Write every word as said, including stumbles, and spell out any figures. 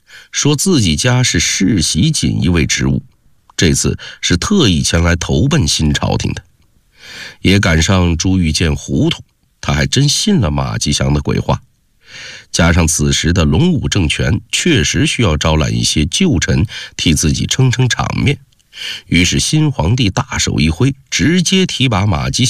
说自己家是世袭锦衣卫职务，这次是特意前来投奔新朝廷的。也赶上朱玉建糊涂，他还真信了马吉祥的鬼话。加上此时的龙武政权确实需要招揽一些旧臣替自己撑撑场面，于是新皇帝大手一挥，直接提拔马吉祥